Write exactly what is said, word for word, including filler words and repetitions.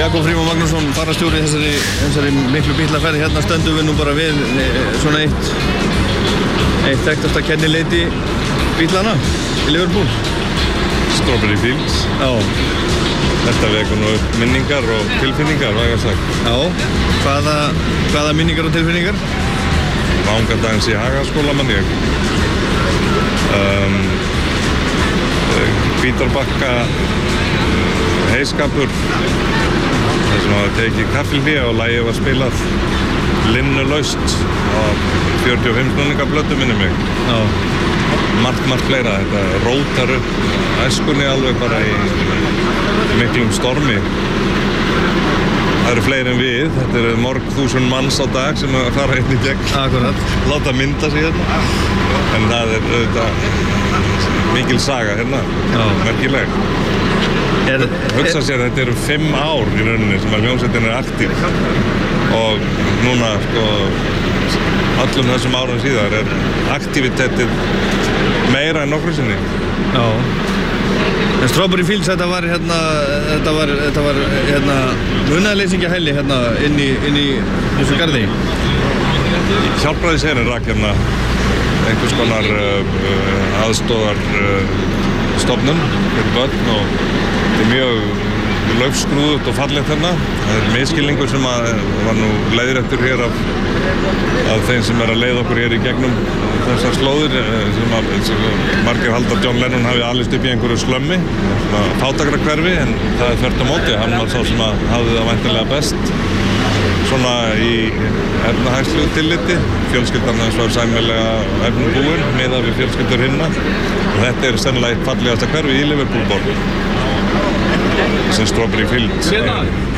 Jakob Frímann Magnússon, fararstjóri þessari, þessari miklu bílaferð. Hérna stöndum við nú bara við svona eitt, eitt þekktasta kennileiti bílana í Liverpool. Strawberry Fields. Já. Þetta vekur nú upp minningar og tilfinningar, vægast sagt. Já. Hvaða, hvaða minningar og tilfinningar? Vangadagins í Hagaskóla mann ég. Um, Hvítárbakka heiskapur. Það sem hafa tekið kaffilhlé og lagið var spilað linnulaust á fjörutíu og fimm snúningaplötu minni mig. Já. Margt, margt fleira. Þetta rótar upp æskunni alveg bara í miklum stormi. Það eru fleiri en við. Þetta eru morg þúsund manns á dag sem fara einn í gegn. Akkurat. Láta mynda sig hérna. En það er auðvitað mikil saga hérna. Já. Merkileg. Er, Hugsa sér, þetta eru fimm ár í rauninni sem að hljómsveitin er aktív. Og núna, sko, allum þessum árum síðar er aktivitetið meira en nokkru sinni. Já. En Strawberry Fields, þetta var hérna, þetta var, þetta var hérna munaðarleysingjahelli hérna inn í, inn í þessu garði. Hjálpræðisherinn rak hérna einhvers konar uh, aðstóðar uh, stofnun fyrir börn og þetta er mjög laufskrúðugt og fallegt hérna. Það er misskilningur sem að var nú leiðréttur hér af, af þeim sem er að leiða okkur hér í gegnum þessar slóðir sem að sem margir halda að John Lennon hafi alist upp í einhverju slömmi, fátækrahverfi, en það er þvert á móti. Hann var sá sem að hafði það væntanlega best svona í efnahagslegu tilliti. Fjölskyldan hans var sæmilega efnubúin miðað við fjölskyldur hinna og þetta er sennilega eitt fallegasta hverfi í Liverpool borg sem Strawberry Fields.